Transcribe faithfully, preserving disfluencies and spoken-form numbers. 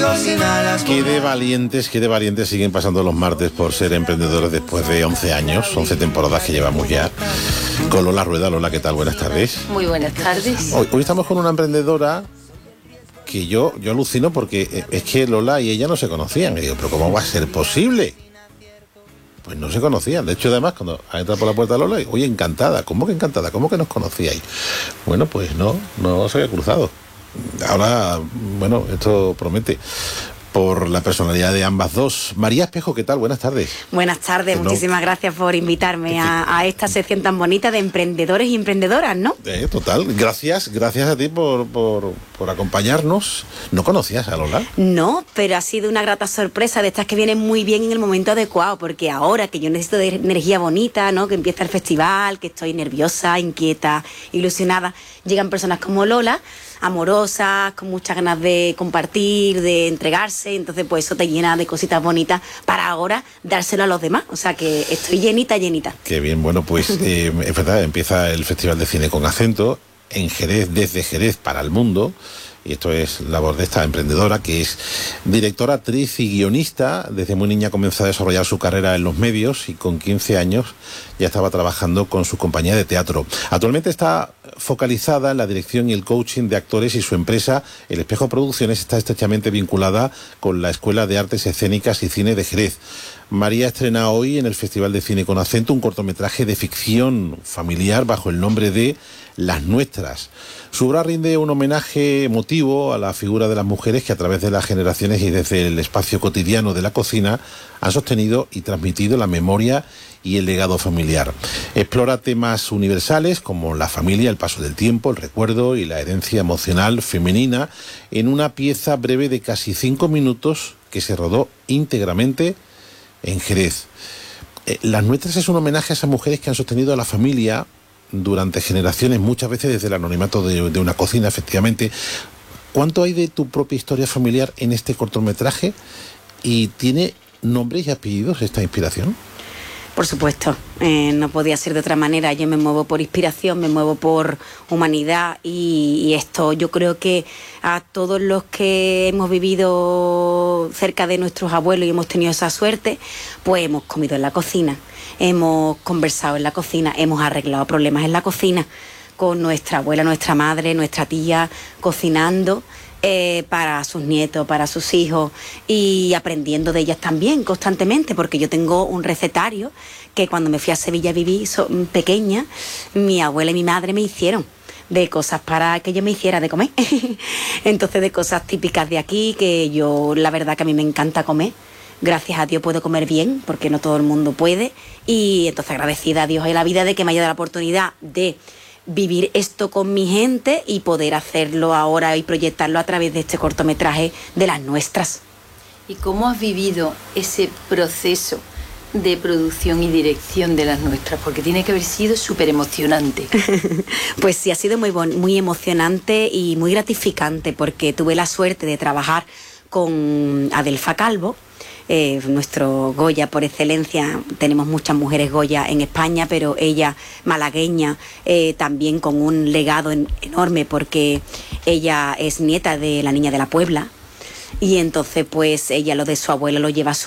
sin alas. Qué de valientes, qué de valientes siguen pasando los martes por ser emprendedores después de once años, once temporadas que llevamos ya. Con Lola Rueda. Lola, ¿qué tal? Buenas tardes. Muy buenas tardes. Hoy, hoy estamos con una emprendedora que yo, yo alucino porque es que Lola y ella no se conocían. Y digo, ¿pero cómo va a ser posible? Pues no se conocían. De hecho, además, cuando ha entrado por la puerta Lola, oye, encantada. ¿Cómo que encantada? ¿Cómo que nos conocíais? Bueno, pues no, no se había cruzado. Ahora, bueno, esto promete. Por la personalidad de ambas dos. María Espejo, ¿qué tal? Buenas tardes. Buenas tardes, no... muchísimas gracias por invitarme a, a esta sección tan bonita de emprendedores y emprendedoras, ¿no? Eh, total, gracias, gracias a ti por, por, por acompañarnos. ¿No conocías a Lola? No, pero ha sido una grata sorpresa de estas que vienen muy bien en el momento adecuado, porque ahora que yo necesito de energía bonita, ¿no? Que empieza el festival, que estoy nerviosa, inquieta, ilusionada, llegan personas como Lola, amorosas, con muchas ganas de compartir, de entregarse, entonces pues eso te llena de cositas bonitas para ahora dárselo a los demás, o sea que estoy llenita, llenita. Qué bien, bueno pues eh, es verdad, empieza el Festival de Cine con Acento en Jerez, desde Jerez para el mundo. Y esto es labor de esta emprendedora, que es directora, actriz y guionista. Desde muy niña comenzó a desarrollar su carrera en los medios y con quince años ya estaba trabajando con su compañía de teatro. Actualmente está focalizada en la dirección y el coaching de actores y su empresa, El Espejo Producciones, está estrechamente vinculada con la Escuela de Artes Escénicas y Cine de Jerez. María estrena hoy en el Festival de Cine con Acento un cortometraje de ficción familiar bajo el nombre de Las Nuestras. Su obra rinde un homenaje emotivo a la figura de las mujeres que a través de las generaciones y desde el espacio cotidiano de la cocina han sostenido y transmitido la memoria y el legado familiar. Explora temas universales como la familia, el paso del tiempo, el recuerdo y la herencia emocional femenina en una pieza breve de casi cinco minutos que se rodó íntegramente en Jerez. Eh, Las Nuestras es un homenaje a esas mujeres que han sostenido a la familia durante generaciones, muchas veces desde el anonimato de, de una cocina, efectivamente. ¿Cuánto hay de tu propia historia familiar en este cortometraje? ¿Y tiene nombres y apellidos esta inspiración? Por supuesto, eh, no podía ser de otra manera. Yo me muevo por inspiración, me muevo por humanidad y, y esto yo creo que a todos los que hemos vivido cerca de nuestros abuelos y hemos tenido esa suerte, pues hemos comido en la cocina, hemos conversado en la cocina, hemos arreglado problemas en la cocina con nuestra abuela, nuestra madre, nuestra tía, cocinando Eh, para sus nietos, para sus hijos y aprendiendo de ellas también constantemente, porque yo tengo un recetario que cuando me fui a Sevilla a vivir so, pequeña, mi abuela y mi madre me hicieron de cosas para que yo me hiciera de comer. Entonces, de cosas típicas de aquí, que yo, la verdad que a mí me encanta comer. Gracias a Dios puedo comer bien, porque no todo el mundo puede, y entonces agradecida a Dios y a la vida de que me haya dado la oportunidad de vivir esto con mi gente y poder hacerlo ahora y proyectarlo a través de este cortometraje de Las Nuestras. ¿Y cómo has vivido ese proceso de producción y dirección de Las Nuestras? Porque tiene que haber sido súper emocionante. Pues sí, ha sido muy, bon- muy emocionante y muy gratificante, porque tuve la suerte de trabajar con Adelfa Calvo, Eh, nuestro Goya por excelencia. Tenemos muchas mujeres Goya en España, pero ella malagueña, eh, también con un legado en, enorme, porque ella es nieta de la Niña de la Puebla, y entonces pues ella lo de su abuela lo lleva a su